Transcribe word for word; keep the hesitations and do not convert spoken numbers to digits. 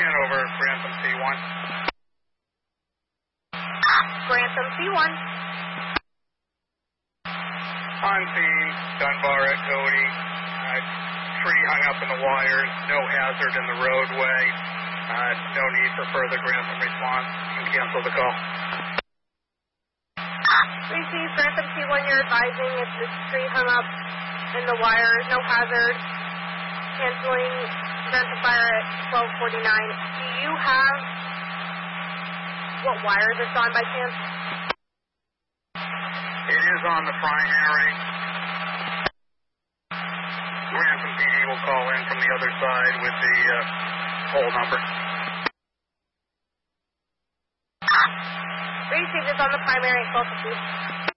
ten over Grantham C one. Grantham C one. On scene, Dunbar at Cody. Uh, tree hung up in the wires, no hazard in the roadway. Uh, no need for further Grantham response. You can cancel the call. Receive Grantham C one, you're advising if this tree hung up in the wires, no hazard. Canceling Grantham Fire at twelve forty-nine. Do you have what wires it's on by chance? It is on the primary. Grantham P D will call in from the other side with the uh, pole number. Receive this on the primary at twelve fifty.